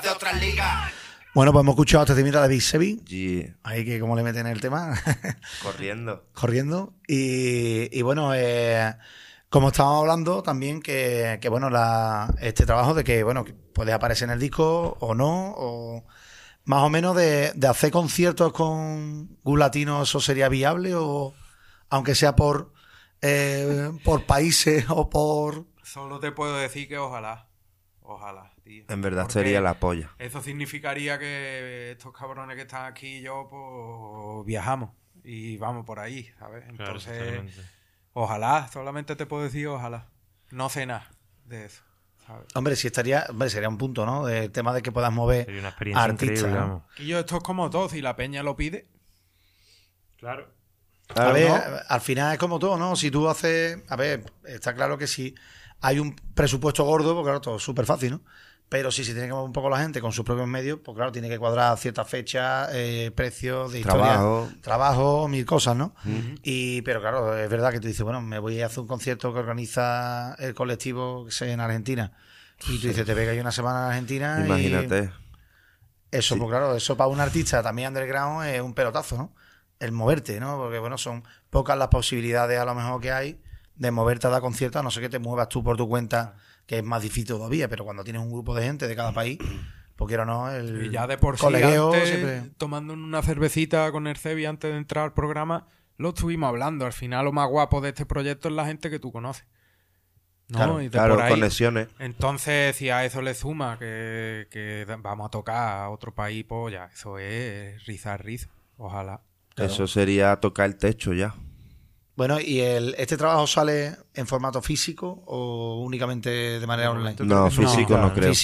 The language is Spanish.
de otras ligas. Bueno, pues hemos escuchado este temita de Big Sevi. Yeah. Ahí que cómo le meten el tema. Corriendo. Y bueno, como estábamos hablando también que bueno, este trabajo de que, bueno, que puede aparecer en el disco o no, o más o menos de hacer conciertos con Gus Latino, ¿eso sería viable? O aunque sea por países o por... Solo te puedo decir que ojalá, tío. En verdad Porque sería la polla. eso significaría que estos cabrones que están aquí y yo, pues viajamos y vamos por ahí, ¿sabes? Entonces, ojalá, solamente te puedo decir ojalá. No sé nada de eso, ¿sabes? Hombre, sería un punto, ¿no? El tema de que puedas mover Sería una experiencia artistas, increíble, ¿no? vamos. Y yo, esto es como todo, si la peña lo pide. Claro. A ver, al final es como todo, ¿no? Si tú haces... A ver, está claro que si hay un presupuesto gordo, pues claro, todo es súper fácil, ¿no? Pero si se tiene que mover un poco la gente con sus propios medios, pues claro, tiene que cuadrar ciertas fechas, precios de historia, trabajo, mil cosas, ¿no? Pero claro, es verdad que tú dices, bueno, me voy a hacer un concierto que organiza el colectivo que sé, en Argentina. Y tú dices, te pega ahí una semana en Argentina. Imagínate. Eso, Sí. pues claro, eso para un artista también underground es un pelotazo, ¿no? El moverte, ¿no? Porque bueno, son pocas las posibilidades a lo mejor que hay de moverte a dar conciertos, a no ser que te muevas tú por tu cuenta, que es más difícil todavía, pero cuando tienes un grupo de gente de cada país, pues quiero no, el Y ya de por sí, colegueo antes, siempre... tomando una cervecita con el Cebi antes de entrar al programa, lo estuvimos hablando. Al final lo más guapo de este proyecto es la gente que tú conoces, ¿no? Claro, Y de por ahí. Conexiones. Entonces, si a eso le suma que vamos a tocar a otro país, pues ya, eso es rizar rizo. Ojalá. Claro. Eso sería tocar el techo ya. Bueno, ¿y este trabajo sale en formato físico o únicamente de manera online? No, físico no creo.